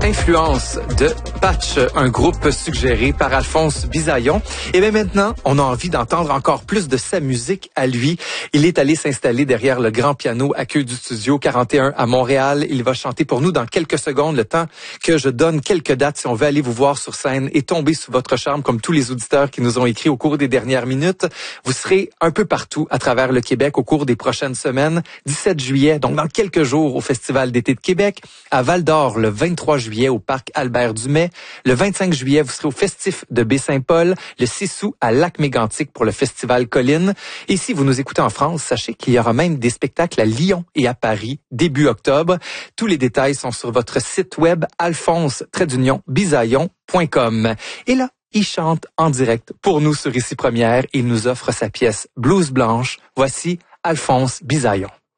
Influence de Patch, un groupe suggéré par Alphonse Bisaillon. Et bien maintenant, on a envie d'entendre encore plus de sa musique à lui. Il est allé s'installer derrière le grand piano à queue du studio 41 à Montréal. Il va chanter pour nous dans quelques secondes, le temps que je donne quelques dates si on veut aller vous voir sur scène et tomber sous votre charme comme tous les auditeurs qui nous ont écrit au cours des dernières minutes. Vous serez un peu partout à travers le Québec au cours des prochaines semaines. 17 juillet, donc dans quelques jours au Festival d'été de Québec. À Val-d'Or, le 23 juillet au Parc Albert-Dumais. Le 25 juillet, vous serez au Festif de Baie-Saint-Paul. Le 6 août, à Lac-Mégantic pour le Festival Colline. Et si vous nous écoutez en France, sachez qu'il y aura même des spectacles à Lyon et à Paris début octobre. Tous les détails sont sur votre site web alphonse-bisaillon.com. Et là, il chante en direct pour nous sur Ici Première. Il nous offre sa pièce Blouse Blanche. Voici Alphonse Bisaillon.